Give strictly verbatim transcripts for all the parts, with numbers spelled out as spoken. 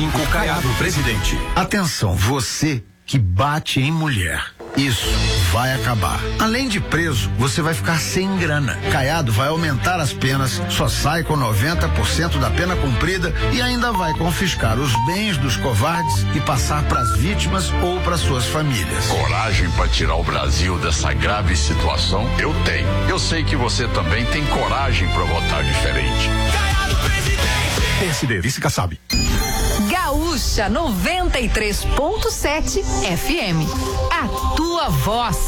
cinco, Caiado, presidente. Atenção, você que bate em mulher. Isso vai acabar. Além de preso, você vai ficar sem grana. Caiado vai aumentar as penas, só sai com noventa por cento da pena cumprida e ainda vai confiscar os bens dos covardes e passar para as vítimas ou para suas famílias. Coragem para tirar o Brasil dessa grave situação? Eu tenho. Eu sei que você também tem coragem para votar diferente. Caiado, presidente. P S D, vice Kassab. Gaúcha noventa e três ponto sete F M. A tua voz.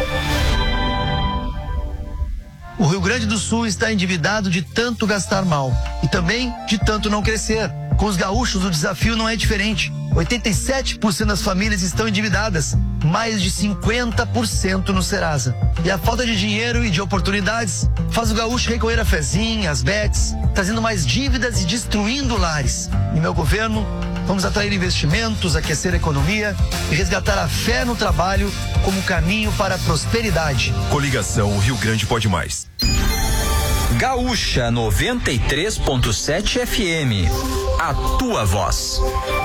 O Rio Grande do Sul está endividado de tanto gastar mal e também de tanto não crescer. Com os gaúchos, o desafio não é diferente. oitenta e sete por cento das famílias estão endividadas, mais de cinquenta por cento no Serasa. E a falta de dinheiro e de oportunidades faz o gaúcho recorrer a fezinha, às bets, trazendo mais dívidas e destruindo lares. Em meu governo, vamos atrair investimentos, aquecer a economia e resgatar a fé no trabalho como caminho para a prosperidade. Coligação Rio Grande Pode Mais. Gaúcha noventa e três ponto sete F M. A tua voz.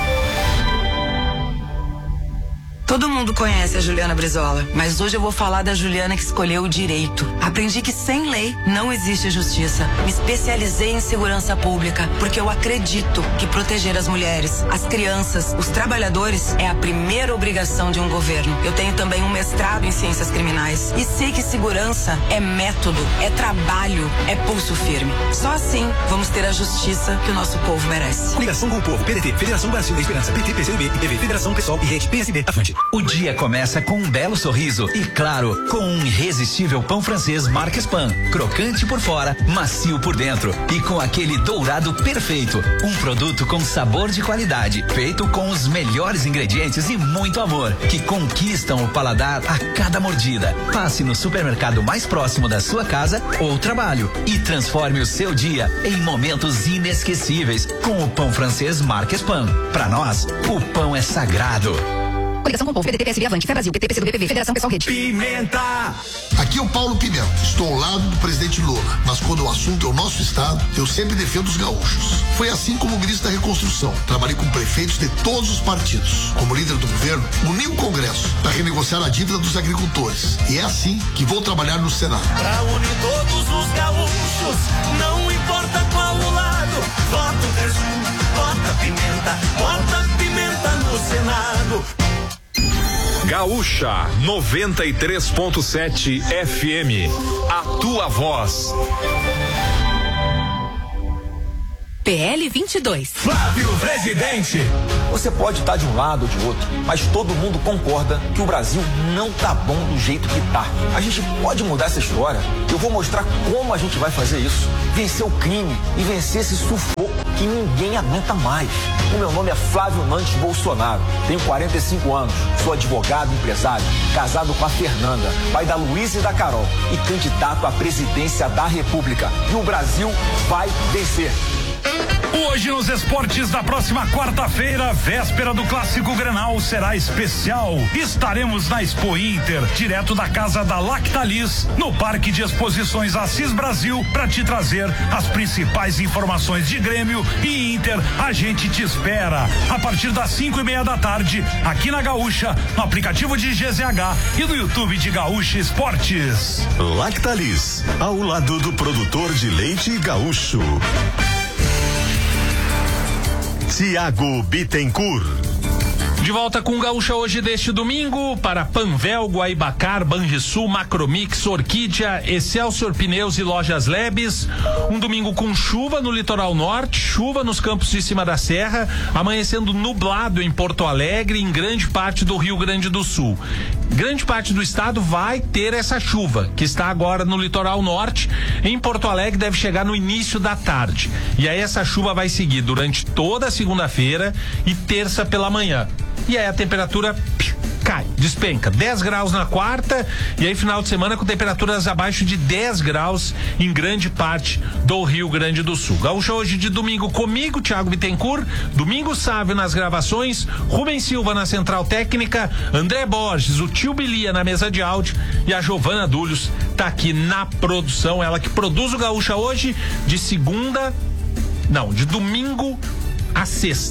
Todo mundo conhece a Juliana Brizola, mas hoje eu vou falar da Juliana que escolheu o direito. Aprendi que sem lei não existe justiça. Me especializei em segurança pública porque eu acredito que proteger as mulheres, as crianças, os trabalhadores é a primeira obrigação de um governo. Eu tenho também um mestrado em ciências criminais e sei que segurança é método, é trabalho, é pulso firme. Só assim vamos ter a justiça que o nosso povo merece. Ligação com o povo, P D T, Federação Brasil da Esperança, P T, P C B, I T V, Federação Pessoal e Rede P S D, Afante. O dia começa com um belo sorriso e, claro, com um irresistível pão francês Marques Pan. Crocante por fora, macio por dentro e com aquele dourado perfeito. Um produto com sabor de qualidade, feito com os melhores ingredientes e muito amor, que conquistam o paladar a cada mordida. Passe no supermercado mais próximo da sua casa ou trabalho e transforme o seu dia em momentos inesquecíveis com o pão francês Marques Pan. Para nós, o pão é sagrado. Coligação com o povo, P D T, P S B, Avante, Fé Brasil, P T, P C B, P V, Federação Pessoal Rede. Pimenta! Aqui é o Paulo Pimenta. Estou ao lado do presidente Lula, mas quando o assunto é o nosso estado, eu sempre defendo os gaúchos. Foi assim como ministro da Reconstrução. Trabalhei com prefeitos de todos os partidos. Como líder do governo, uni o Congresso para renegociar a dívida dos agricultores. E é assim que vou trabalhar no Senado. Pra unir todos os gaúchos, não importa qual o lado, vota o Brasil, vota Pimenta, vota Pimenta no Senado. Gaúcha noventa e três ponto sete F M. A tua voz. P L vinte e dois. Flávio Presidente. Você pode estar de um lado ou de outro, mas todo mundo concorda que o Brasil não tá bom do jeito que tá. A gente pode mudar essa história. Eu vou mostrar como a gente vai fazer isso. Vencer o crime e vencer esse sufoco que ninguém aguenta mais. O meu nome é Flávio Nantes Bolsonaro. Tenho quarenta e cinco anos. Sou advogado, empresário, casado com a Fernanda, pai da Luísa e da Carol e candidato à presidência da República. E o Brasil vai vencer. Hoje nos esportes da próxima quarta-feira, véspera do Clássico Grenal, será especial. Estaremos na Expo Inter, direto da casa da Lactalis, no Parque de Exposições Assis Brasil, para te trazer as principais informações de Grêmio e Inter. A gente te espera a partir das cinco e meia da tarde, aqui na Gaúcha, no aplicativo de G Z H e no YouTube de Gaúcha Esportes. Lactalis, ao lado do produtor de leite gaúcho. Tiago Bittencourt. De volta com Gaúcha hoje deste domingo para Panvel, Guaibacar, Banrisul, Macromix, Orquídea, Excelsior Pneus e Lojas Lebes. Um domingo com chuva no litoral norte, chuva nos campos de cima da serra, amanhecendo nublado em Porto Alegre e em grande parte do Rio Grande do Sul. Grande parte do estado vai ter essa chuva, que está agora no litoral norte. Em Porto Alegre deve chegar no início da tarde. E aí essa chuva vai seguir durante toda a segunda-feira e terça pela manhã. E aí a temperatura cai, despenca. dez graus na quarta e aí final de semana com temperaturas abaixo de dez graus em grande parte do Rio Grande do Sul. Gaúcha hoje de domingo comigo, Tiago Bittencourt, Domingo Sávio nas gravações, Rubens Silva na central técnica, André Borges, o tio Bilia na mesa de áudio e a Giovana Dúlios tá aqui na produção, ela que produz o Gaúcha hoje de segunda, não, de domingo a sexta.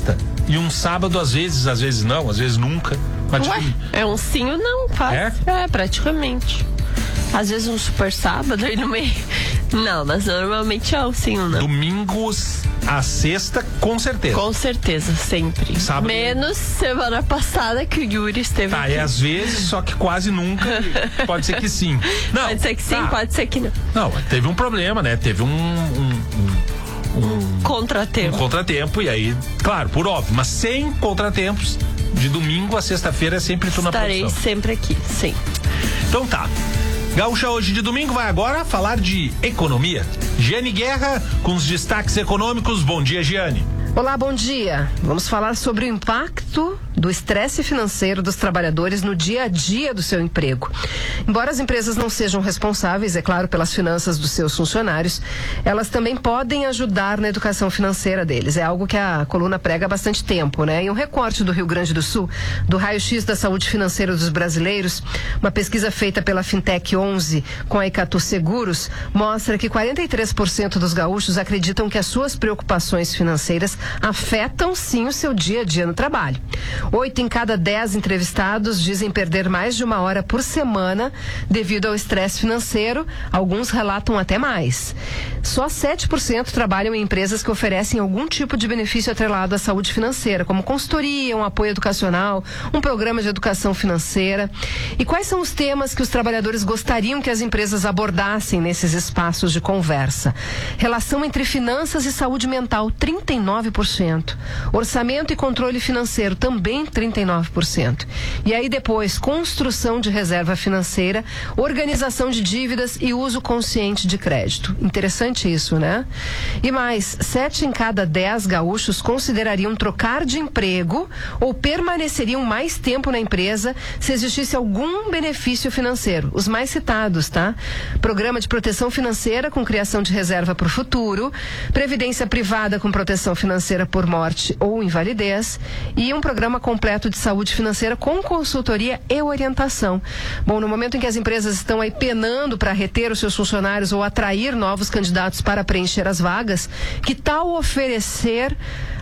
E um sábado, às vezes, às vezes não, às vezes nunca. Mas, Ué, tipo, é um sim ou não, faz. É? É, praticamente. Às vezes um super sábado aí no meio. Não, mas normalmente é um sim ou não. Domingos a sexta, com certeza. Com certeza, sempre. Sábado. Menos semana passada que o Yuri esteve Tá, aqui. é às vezes, só que quase nunca. Pode ser que sim. Não, pode ser que sim, tá. pode ser que não. Não, teve um problema, né? Teve um... um, um, um contratempo. Um contratempo, e aí, claro, por óbvio, mas sem contratempos, de domingo a sexta-feira é sempre tu na Estarei produção. sempre aqui, sim. Então tá. Gaúcha hoje de domingo vai agora falar de economia. Giane Guerra com os destaques econômicos. Bom dia, Giane. Olá, bom dia. Vamos falar sobre o impacto do estresse financeiro dos trabalhadores no dia a dia do seu emprego. Embora as empresas não sejam responsáveis, é claro, pelas finanças dos seus funcionários, elas também podem ajudar na educação financeira deles. É algo que a coluna prega há bastante tempo, né? E um recorte do Rio Grande do Sul, do raio-x da saúde financeira dos brasileiros, uma pesquisa feita pela Fintech onze com a Icatu Seguros, mostra que quarenta e três por cento dos gaúchos acreditam que as suas preocupações financeiras afetam sim o seu dia a dia no trabalho. Oito em cada dez entrevistados dizem perder mais de uma hora por semana devido ao estresse financeiro, alguns relatam até mais. Só sete por cento trabalham em empresas que oferecem algum tipo de benefício atrelado à saúde financeira, como consultoria, um apoio educacional, um programa de educação financeira. E quais são os temas que os trabalhadores gostariam que as empresas abordassem nesses espaços de conversa? Relação entre finanças e saúde mental, trinta e nove por cento. Orçamento e controle financeiro, também trinta e nove por cento. E aí depois, construção de reserva financeira, organização de dívidas e uso consciente de crédito. Interessante isso, né? E mais, sete em cada dez gaúchos considerariam trocar de emprego ou permaneceriam mais tempo na empresa se existisse algum benefício financeiro. Os mais citados, tá? Programa de proteção financeira com criação de reserva para o futuro, previdência privada com proteção financeira por morte ou invalidez e um programa completo de saúde financeira com consultoria e orientação. Bom, no momento em que as empresas estão aí penando para reter os seus funcionários ou atrair novos candidatos para preencher as vagas, que tal oferecer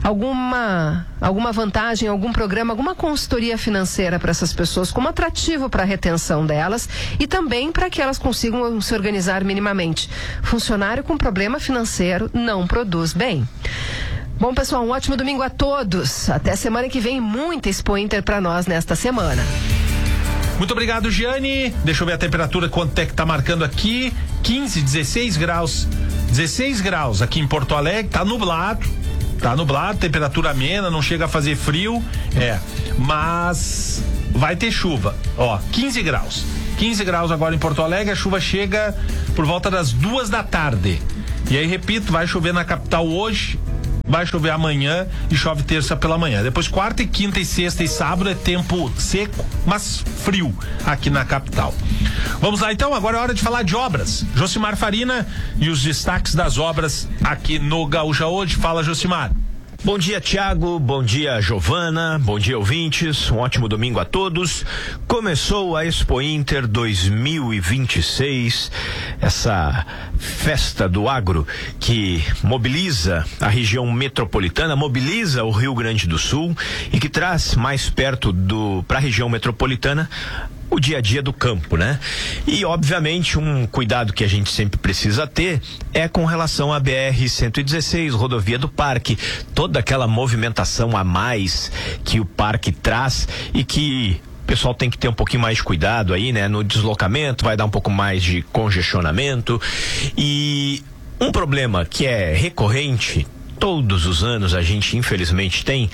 alguma alguma vantagem, algum programa, alguma consultoria financeira para essas pessoas como atrativo para a retenção delas e também para que elas consigam se organizar minimamente. Funcionário com problema financeiro não produz bem. Bom, pessoal, um ótimo domingo a todos. Até semana que vem, muita Expo Inter para nós nesta semana. Muito obrigado, Giane. Deixa eu ver a temperatura, quanto é que tá marcando aqui. quinze, dezesseis graus. dezesseis graus aqui em Porto Alegre. Tá nublado. Tá nublado, temperatura amena, não chega a fazer frio. É, mas vai ter chuva. Ó, quinze graus. quinze graus agora em Porto Alegre. A chuva chega por volta das duas da tarde. E aí, repito, vai chover na capital hoje. Vai chover amanhã e chove terça pela manhã. Depois quarta e quinta e sexta e sábado é tempo seco, mas frio aqui na capital. Vamos lá então, agora é hora de falar de obras. Josimar Farina e os destaques das obras aqui no Gaúcha hoje. Fala, Josimar. Bom dia, Thiago. Bom dia, Giovana. Bom dia, ouvintes. Um ótimo domingo a todos. Começou a Expo Inter dois mil e vinte e seis, essa festa do agro que mobiliza a região metropolitana, mobiliza o Rio Grande do Sul e que traz mais perto do para a região metropolitana o dia a dia do campo, né? E obviamente um cuidado que a gente sempre precisa ter é com relação à B R cento e dezesseis, rodovia do Parque, toda aquela movimentação a mais que o parque traz e que o pessoal tem que ter um pouquinho mais de cuidado aí, né? No deslocamento, vai dar um pouco mais de congestionamento. E um problema que é recorrente, todos os anos a gente infelizmente tem,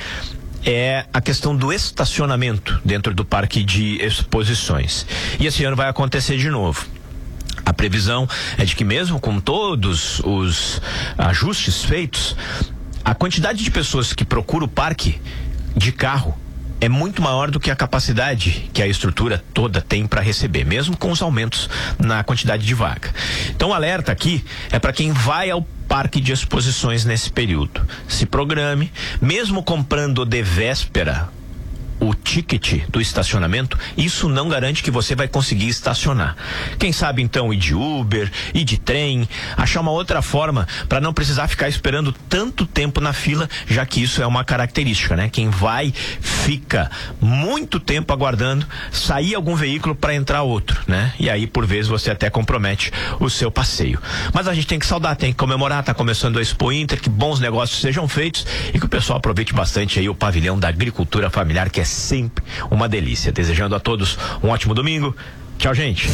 é a questão do estacionamento dentro do parque de exposições. E esse ano vai acontecer de novo. A previsão é de que mesmo com todos os ajustes feitos, a quantidade de pessoas que procura o parque de carro é muito maior do que a capacidade que a estrutura toda tem para receber, mesmo com os aumentos na quantidade de vaga. Então o alerta aqui é para quem vai ao parque de exposições nesse período. Se programe, mesmo comprando de véspera o ticket do estacionamento, isso não garante que você vai conseguir estacionar. Quem sabe então ir de Uber, ir de trem, achar uma outra forma para não precisar ficar esperando tanto tempo na fila, já que isso é uma característica, né? Quem vai fica muito tempo aguardando sair algum veículo para entrar outro, né? E aí por vezes você até compromete o seu passeio. Mas a gente tem que saudar, tem que comemorar, tá começando a Expo Inter, que bons negócios sejam feitos e que o pessoal aproveite bastante aí o pavilhão da agricultura familiar, que é sempre uma delícia. Desejando a todos um ótimo domingo. Tchau, gente.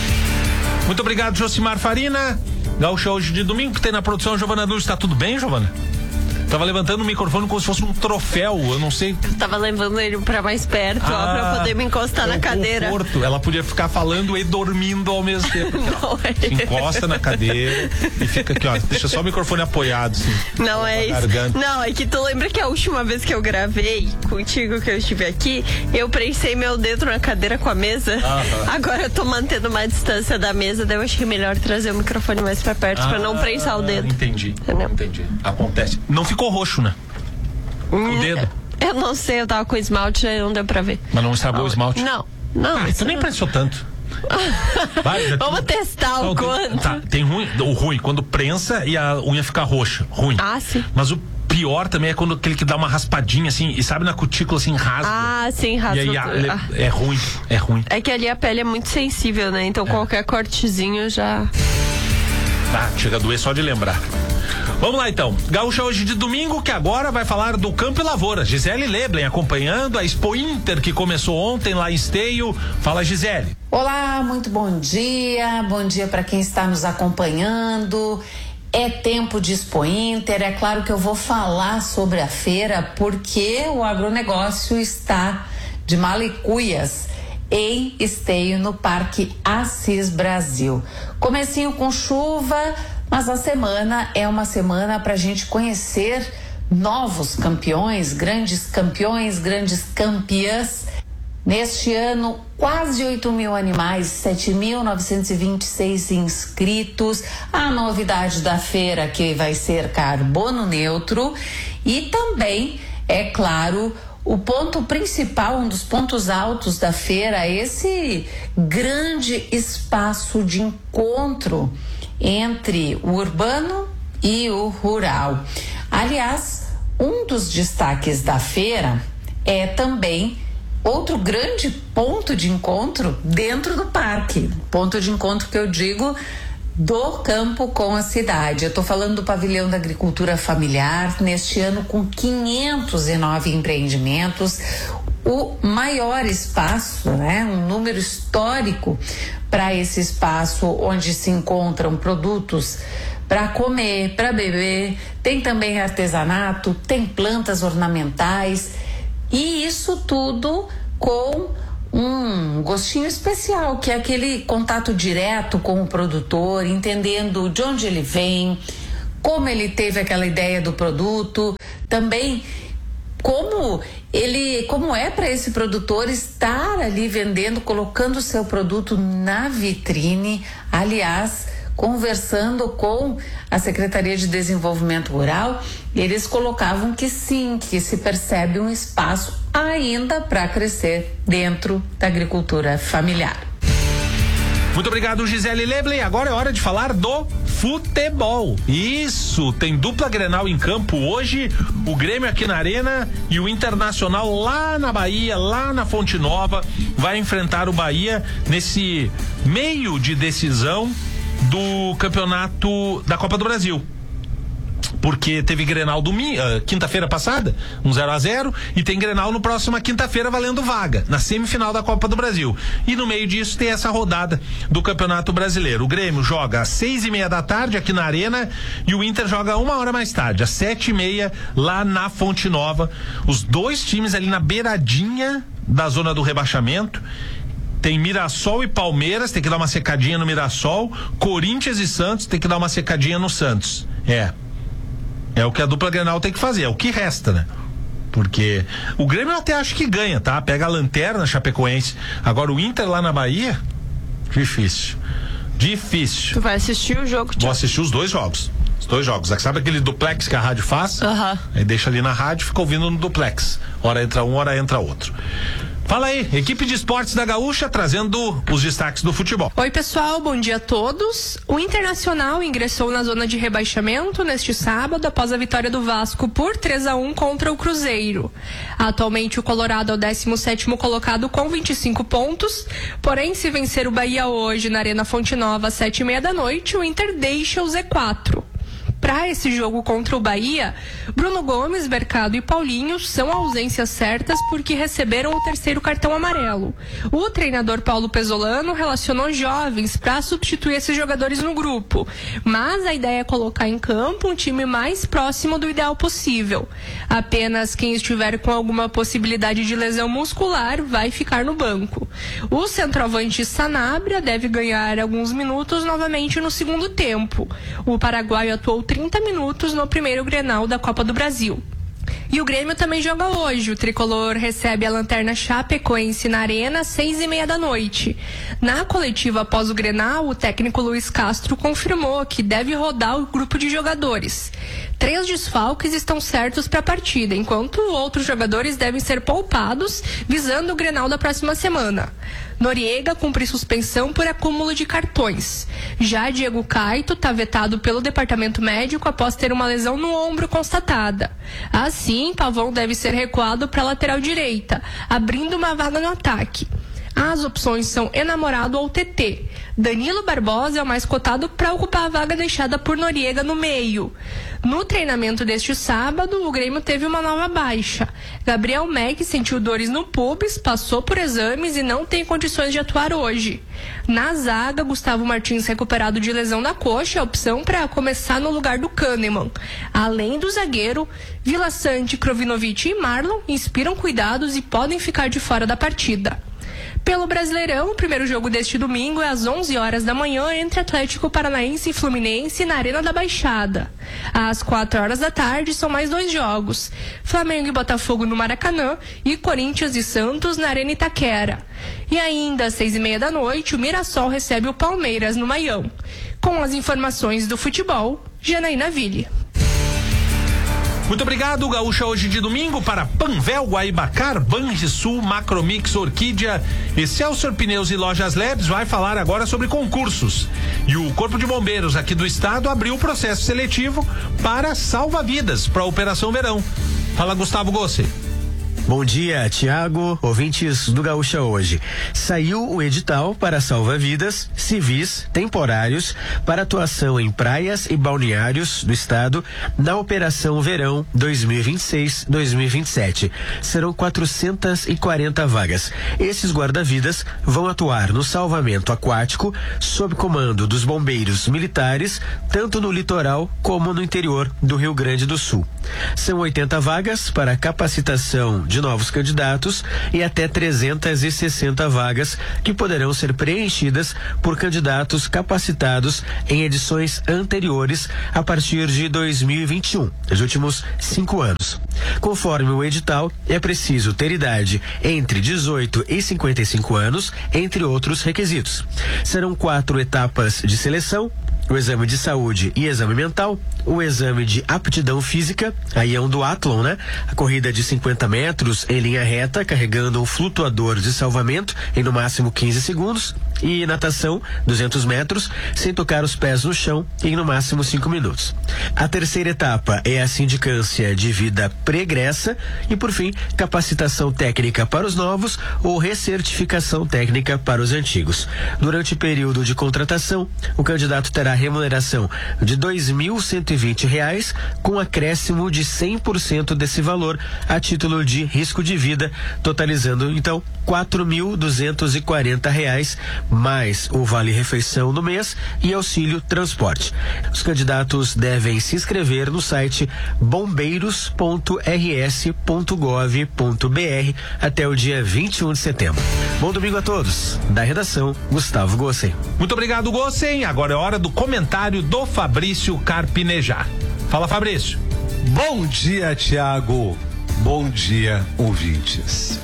Muito obrigado, Josimar Farina. Gaúcha hoje de domingo, que tem na produção Giovana Luz. Tá tudo bem, Giovana? Tava levantando o microfone como se fosse um troféu, eu não sei. Eu tava levando ele pra mais perto, ah, ó, pra poder me encostar é na cadeira. Conforto. Ela podia ficar falando e dormindo ao mesmo tempo. Não é. Se encosta na cadeira e fica aqui, ó, deixa só o microfone apoiado, assim. Não é isso. Garganta. Não, é que tu lembra que a última vez que eu gravei contigo, que eu estive aqui, eu prensei meu dedo na cadeira com a mesa. Ah, agora eu tô mantendo uma distância da mesa, daí eu achei melhor trazer o microfone mais pra perto, ah, pra não prensar o dedo. Entendi. Entendeu? Entendi. Acontece. Não ficou roxo, né? O dedo. Eu não sei, eu tava com esmalte, aí não deu pra ver. Mas não estragou oh, o esmalte? Não, não. Ah, tu nem prensou tanto. Vai, Vamos tu... testar o quanto. Tá, tem ruim, o ruim, quando prensa e a unha fica roxa. Ruim. Ah, sim. Mas o pior também é quando aquele que dá uma raspadinha assim, e sabe, na cutícula assim, rasga. Ah, sim, rasga. E aí ah. é ruim, é ruim. É que ali a pele é muito sensível, né? Então é. qualquer cortezinho já... Ah, chega a doer só de lembrar. Vamos lá então, Gaúcha hoje de domingo, que agora vai falar do Campo e Lavoura. Gisele Leblen acompanhando a Expo Inter, que começou ontem lá em Esteio. Fala, Gisele. Olá, muito bom dia, bom dia para quem está nos acompanhando. É tempo de Expo Inter, é claro que eu vou falar sobre a feira, porque o agronegócio está de malicuias em Esteio, no Parque Assis Brasil. Comecinho com chuva, mas a semana é uma semana para a gente conhecer novos campeões, grandes campeões, grandes campeãs. Neste ano, quase oito mil animais, sete mil novecentos e vinte e seis inscritos. A novidade da feira, que vai ser carbono neutro. E também, é claro, o ponto principal, um dos pontos altos da feira, esse grande espaço de encontro entre o urbano e o rural. Aliás, um dos destaques da feira é também outro grande ponto de encontro dentro do parque. Ponto de encontro que eu digo do campo com a cidade. Eu estou falando do pavilhão da agricultura familiar, neste ano com quinhentos e nove empreendimentos, o maior espaço, né? Um número histórico para esse espaço, onde se encontram produtos para comer, para beber, tem também artesanato, tem plantas ornamentais, e isso tudo com um gostinho especial, que é aquele contato direto com o produtor, entendendo de onde ele vem, como ele teve aquela ideia do produto, também como ele, como é para esse produtor estar ali vendendo, colocando o seu produto na vitrine. Aliás, conversando com a Secretaria de Desenvolvimento Rural, eles colocavam que sim, que se percebe um espaço ainda para crescer dentro da agricultura familiar. Muito obrigado, Gisele Leblen. Agora é hora de falar do futebol. Isso, tem dupla Grenal em campo hoje, o Grêmio aqui na Arena e o Internacional lá na Bahia, lá na Fonte Nova, vai enfrentar o Bahia nesse meio de decisão do campeonato da Copa do Brasil. Porque teve Grenal domingo, uh, quinta-feira passada, um zero a zero, e tem Grenal no próxima quinta-feira valendo vaga, na semifinal da Copa do Brasil. E no meio disso tem essa rodada do Campeonato Brasileiro. O Grêmio joga às seis e meia da tarde aqui na Arena e o Inter joga uma hora mais tarde, às sete e meia, lá na Fonte Nova. Os dois times ali na beiradinha da zona do rebaixamento. Tem Mirassol e Palmeiras, tem que dar uma secadinha no Mirassol. Corinthians e Santos, tem que dar uma secadinha no Santos. É. É o que a dupla Grenal tem que fazer, é o que resta, né? Porque o Grêmio eu até acho que ganha, tá? Pega a lanterna Chapecoense. Agora o Inter lá na Bahia, difícil. Difícil. Tu vai assistir o jogo, Vou assistir os dois jogos. Os dois jogos. Sabe aquele duplex que a rádio faz? Aham. Aí deixa ali na rádio e fica ouvindo no duplex. Hora entra um, hora entra outro. Fala aí, equipe de esportes da Gaúcha trazendo os destaques do futebol. Oi pessoal, bom dia a todos. O Internacional ingressou na zona de rebaixamento neste sábado após a vitória do Vasco por três a um contra o Cruzeiro. Atualmente o Colorado é o décimo sétimo colocado com vinte e cinco pontos, porém se vencer o Bahia hoje na Arena Fonte Nova às sete e meia da noite, o Inter deixa o Z quatro. Para esse jogo contra o Bahia, Bruno Gomes, Mercado e Paulinho são ausências certas porque receberam o terceiro cartão amarelo. O treinador Paulo Pesolano relacionou jovens para substituir esses jogadores no grupo, mas a ideia é colocar em campo um time mais próximo do ideal possível. Apenas quem estiver com alguma possibilidade de lesão muscular vai ficar no banco. O centroavante Sanabria deve ganhar alguns minutos novamente no segundo tempo. O paraguaio atuou trinta minutos no primeiro Grenal da Copa do Brasil. E o Grêmio também joga hoje. O tricolor recebe a Lanterna Chapecoense na Arena às seis e meia da noite. Na coletiva após o Grenal, o técnico Luiz Castro confirmou que deve rodar o grupo de jogadores. Três desfalques estão certos para a partida, enquanto outros jogadores devem ser poupados, visando o Grenal da próxima semana. Noriega cumpre suspensão por acúmulo de cartões. Já Diego Caito está vetado pelo departamento médico após ter uma lesão no ombro constatada. Assim, Pavão deve ser recuado para a lateral direita, abrindo uma vaga no ataque. As opções são Enamorado ou T T. Danilo Barbosa é o mais cotado para ocupar a vaga deixada por Noriega no meio. No treinamento deste sábado, o Grêmio teve uma nova baixa. Gabriel Mack sentiu dores no pubis, passou por exames e não tem condições de atuar hoje. Na zaga, Gustavo Martins, recuperado de lesão na coxa, é a opção para começar no lugar do Kahneman. Além do zagueiro, Vila Sante, Krovinovic e Marlon inspiram cuidados e podem ficar de fora da partida. Pelo Brasileirão, o primeiro jogo deste domingo é às onze horas da manhã entre Atlético Paranaense e Fluminense na Arena da Baixada. Às quatro horas da tarde são mais dois jogos: Flamengo e Botafogo no Maracanã e Corinthians e Santos na Arena Itaquera. E ainda às seis e meia da noite, o Mirassol recebe o Palmeiras no Maião. Com as informações do futebol, Janaína Ville. Muito obrigado, Gaúcha, hoje de domingo para Panvel, Guaibacar, Banrisul, Macromix, Orquídea, Excelsior Pneus e Lojas Labs vai falar agora sobre concursos. E o Corpo de Bombeiros aqui do estado abriu o processo seletivo para salva-vidas para a Operação Verão. Fala, Gustavo Gossi. Bom dia, Tiago, ouvintes do Gaúcha hoje. Saiu o edital para salva-vidas civis temporários para atuação em praias e balneários do estado na Operação Verão dois mil e vinte e seis dois mil e vinte e sete. Serão quatrocentas e quarenta vagas. Esses guarda-vidas vão atuar no salvamento aquático sob comando dos bombeiros militares, tanto no litoral como no interior do Rio Grande do Sul. São oitenta vagas para capacitação de novos candidatos e até trezentas e sessenta vagas que poderão ser preenchidas por candidatos capacitados em edições anteriores a partir de dois mil e vinte e um, nos últimos cinco anos. Conforme o edital, é preciso ter idade entre dezoito e cinquenta e cinco anos, entre outros requisitos. Serão quatro etapas de seleção: o exame de saúde e exame mental, o exame de aptidão física, aí é um duatlon, né? A corrida de cinquenta metros em linha reta, carregando um flutuador de salvamento em no máximo quinze segundos, e natação, duzentos metros, sem tocar os pés no chão em no máximo cinco minutos. A terceira etapa é a sindicância de vida pregressa e, por fim, capacitação técnica para os novos ou recertificação técnica para os antigos. Durante o período de contratação, o candidato terá remuneração de dois mil cento e vinte reais, com acréscimo de cem por cento desse valor a título de risco de vida, totalizando então quatro mil duzentos e quarenta reais, mais o vale-refeição no mês e auxílio transporte. Os candidatos devem se inscrever no site bombeiros ponto r s ponto gov ponto b r até o dia vinte e um de setembro. Bom domingo a todos. Da redação, Gustavo Gossen. Muito obrigado, Gossen. Agora é hora do comentário do Fabrício Carpinejar. Fala, Fabrício. Bom dia, Tiago. Bom dia, ouvintes.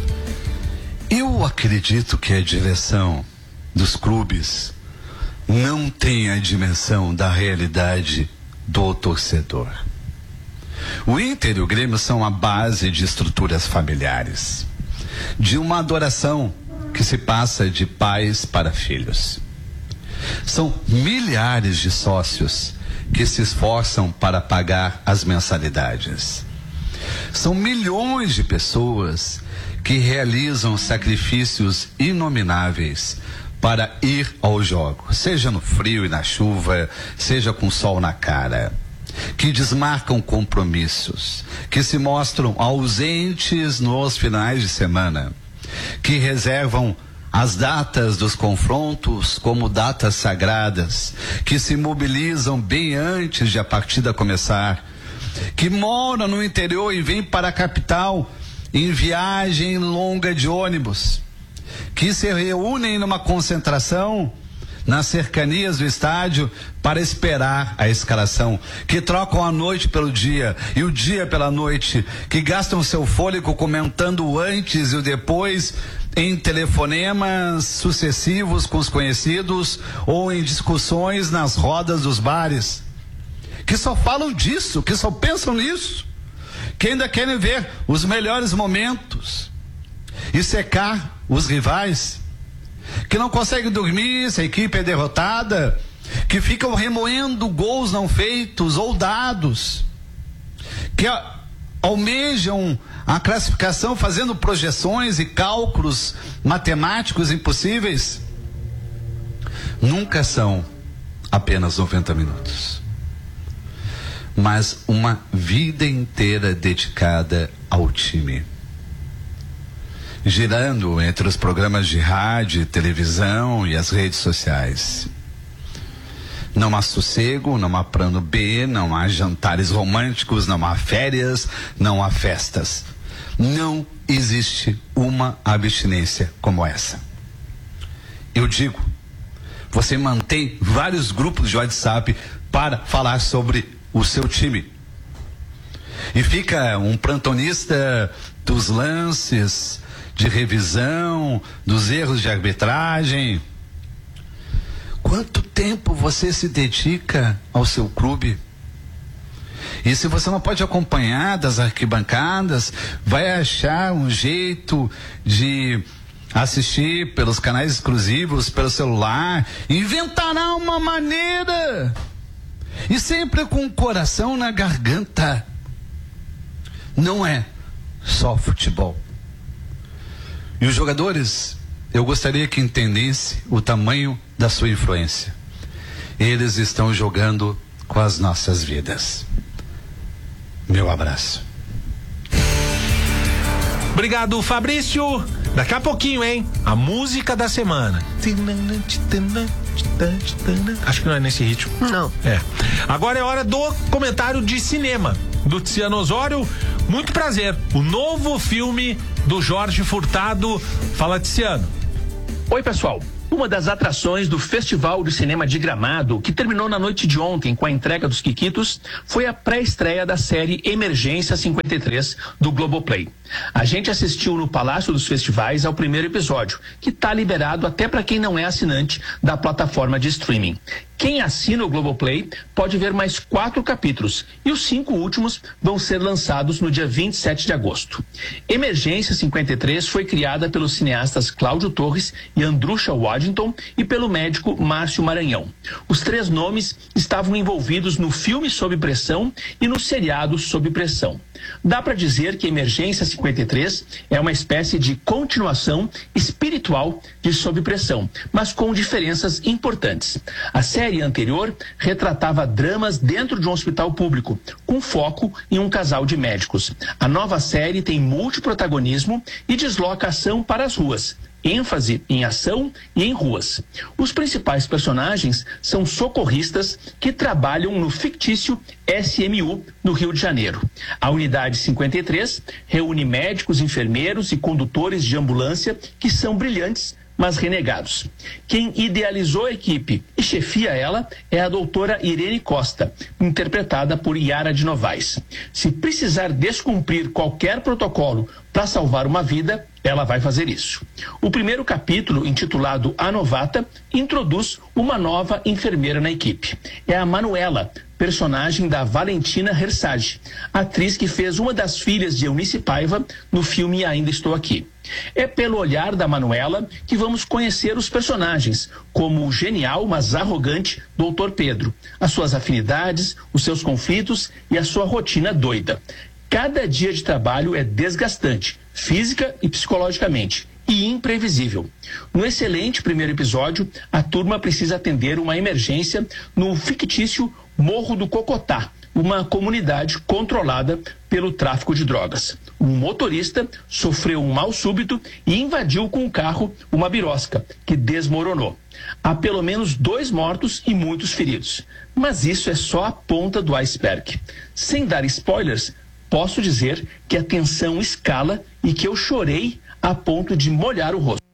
Eu acredito que a direção dos clubes não tem a dimensão da realidade do torcedor. O Inter e o Grêmio são a base de estruturas familiares, de uma adoração que se passa de pais para filhos. São milhares de sócios que se esforçam para pagar as mensalidades. São milhões de pessoas que realizam sacrifícios inomináveis para ir ao jogo, seja no frio e na chuva, seja com sol na cara, que desmarcam compromissos, que se mostram ausentes nos finais de semana, que reservam as datas dos confrontos como datas sagradas, que se mobilizam bem antes de a partida começar, que moram no interior e vêm para a capital em viagem longa de ônibus, que se reúnem numa concentração nas cercanias do estádio para esperar a escalação, que trocam a noite pelo dia e o dia pela noite, que gastam seu fôlego comentando o antes e o depois em telefonemas sucessivos com os conhecidos ou em discussões nas rodas dos bares, que só falam disso, que só pensam nisso, que ainda querem ver os melhores momentos e secar os rivais, que não conseguem dormir se a equipe é derrotada, que ficam remoendo gols não feitos ou dados, que a, almejam a classificação fazendo projeções e cálculos matemáticos impossíveis. Nunca são apenas noventa minutos, mas uma vida inteira dedicada ao time, girando entre os programas de rádio, televisão e as redes sociais. Não há sossego, não há plano B, não há jantares românticos, não há férias, não há festas. Não existe uma abstinência como essa. Eu digo, você mantém vários grupos de WhatsApp para falar sobre o seu time. E fica um plantonista dos lances, de revisão, dos erros de arbitragem. Quanto tempo você se dedica ao seu clube? E se você não pode acompanhar das arquibancadas, vai achar um jeito de assistir pelos canais exclusivos, pelo celular, inventará uma maneira, e sempre com o coração na garganta. Não é só futebol. E os jogadores, eu gostaria que entendesse o tamanho da sua influência. Eles estão jogando com as nossas vidas. Meu abraço. Obrigado, Fabrício. Daqui a pouquinho, hein? A música da semana. Acho que não é nesse ritmo. Não. É. Agora é hora do comentário de cinema do Tiziano Osório. Muito prazer. O novo filme do Jorge Furtado. Fala, Tiziano. Oi, pessoal. Uma das atrações do Festival de Cinema de Gramado, que terminou na noite de ontem com a entrega dos Quiquitos, foi a pré-estreia da série Emergência cinquenta e três do Globoplay. A gente assistiu no Palácio dos Festivais ao primeiro episódio, que está liberado até para quem não é assinante da plataforma de streaming. Quem assina o Globoplay pode ver mais quatro capítulos e os cinco últimos vão ser lançados no dia vinte e sete de agosto. Emergência cinquenta e três foi criada pelos cineastas Cláudio Torres e Andrusha Waddington e pelo médico Márcio Maranhão. Os três nomes estavam envolvidos no filme Sob Pressão e no seriado Sob Pressão. Dá para dizer que Emergência cinquenta e três é uma espécie de continuação espiritual de Sob Pressão, mas com diferenças importantes. A série anterior retratava dramas dentro de um hospital público, com foco em um casal de médicos. A nova série tem multiprotagonismo e desloca ação para as ruas. ênfase em ação e em ruas. Os principais personagens são socorristas que trabalham no fictício S M U, no Rio de Janeiro. A Unidade cinquenta e três reúne médicos, enfermeiros e condutores de ambulância que são brilhantes, mas renegados. Quem idealizou a equipe e chefia ela é a doutora Irene Costa, interpretada por Yara de Novaes. Se precisar descumprir qualquer protocolo para salvar uma vida, ela vai fazer isso. O primeiro capítulo, intitulado A Novata, introduz uma nova enfermeira na equipe. É a Manuela, personagem da Valentina Hersage, atriz que fez uma das filhas de Eunice Paiva no filme Ainda Estou Aqui. É pelo olhar da Manuela que vamos conhecer os personagens, como o genial, mas arrogante doutor Pedro, as suas afinidades, os seus conflitos e a sua rotina doida. Cada dia de trabalho é desgastante, física e psicologicamente, e imprevisível. No excelente primeiro episódio, a turma precisa atender uma emergência no fictício Morro do Cocotá, uma comunidade controlada pelo tráfico de drogas. Um motorista sofreu um mal súbito e invadiu com o carro uma birosca, que desmoronou. Há pelo menos dois mortos e muitos feridos. Mas isso é só a ponta do iceberg. Sem dar spoilers, posso dizer que a tensão escala e que eu chorei a ponto de molhar o rosto.